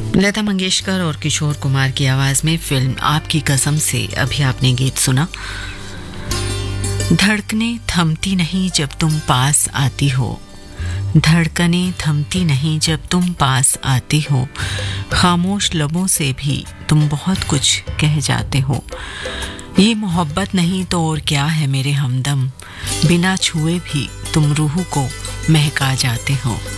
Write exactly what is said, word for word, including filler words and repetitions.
लता मंगेशकर और किशोर कुमार की आवाज में फिल्म आपकी कसम से अभी आपने गीत सुना। धड़कने थमती नहीं जब तुम पास आती हो, धड़कने थमती नहीं जब तुम पास आती हो, खामोश लबों से भी तुम बहुत कुछ कह जाते हो। ये मोहब्बत नहीं तो और क्या है मेरे हमदम, बिना छुए भी तुम रूह को महका जाते हो।